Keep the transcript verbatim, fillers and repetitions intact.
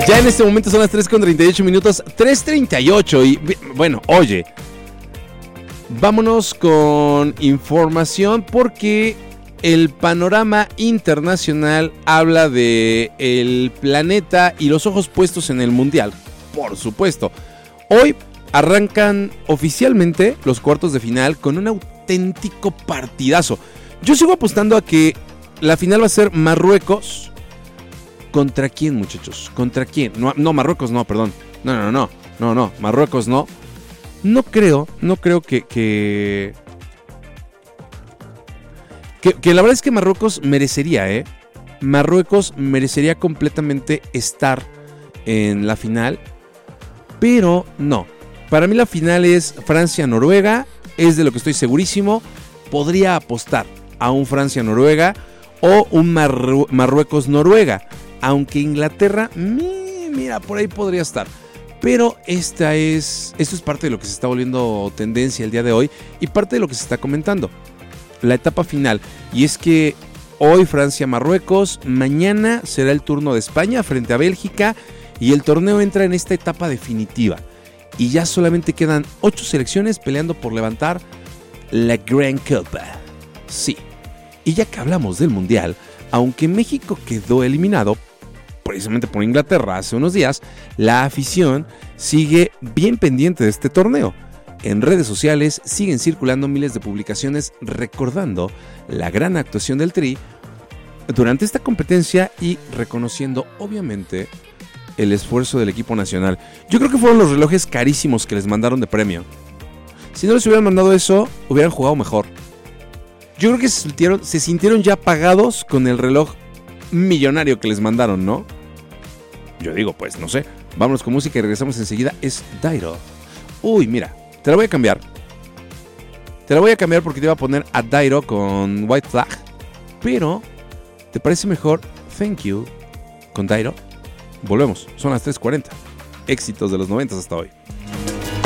Ya en este momento son las tres con treinta y ocho minutos, tres treinta y ocho y bueno, oye, vámonos con información porque el panorama internacional habla de el planeta y los ojos puestos en el mundial, por supuesto. Hoy arrancan oficialmente los cuartos de final con un auténtico partidazo. Yo sigo apostando a que la final va a ser Marruecos. ¿Contra quién, muchachos? ¿Contra quién? No, no, Marruecos no, perdón. No, no, no, no, no, Marruecos no. No creo, no creo que, que, que, que la verdad es que Marruecos merecería, ¿eh? Marruecos merecería completamente estar en la final, pero no. Para mí la final es Francia-Noruega, es de lo que estoy segurísimo. Podría apostar a un Francia-Noruega o un Marru- Marruecos-Noruega. Aunque Inglaterra, mira, por ahí podría estar. Pero esta es, esto es parte de lo que se está volviendo tendencia el día de hoy y parte de lo que se está comentando. La etapa final. Y es que hoy Francia-Marruecos, mañana será el turno de España frente a Bélgica y el torneo entra en esta etapa definitiva. Y ya solamente quedan ocho selecciones peleando por levantar la Gran Copa. Sí. Y ya que hablamos del Mundial, aunque México quedó eliminado precisamente por Inglaterra hace unos días, la afición sigue bien pendiente de este torneo. En redes sociales siguen circulando miles de publicaciones recordando la gran actuación del Tri durante esta competencia y reconociendo obviamente el esfuerzo del equipo nacional. Yo creo que fueron los relojes carísimos que les mandaron de premio. Si no les hubieran mandado eso, hubieran jugado mejor. Yo creo que se sintieron, se sintieron ya pagados con el reloj millonario que les mandaron, ¿no? Yo digo, pues, no sé. Vámonos con música y regresamos enseguida. Es Dairo. Uy, mira, te la voy a cambiar. Te la voy a cambiar porque te iba a poner a Dairo con White Flag. Pero, ¿te parece mejor Thank You con Dairo? Volvemos, son las tres cuarenta. Éxitos de los noventa hasta hoy.